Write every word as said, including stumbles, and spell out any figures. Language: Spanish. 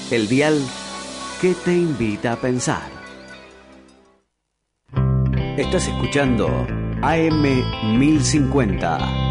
El dial que te invita a pensar. Estás escuchando A M mil cincuenta.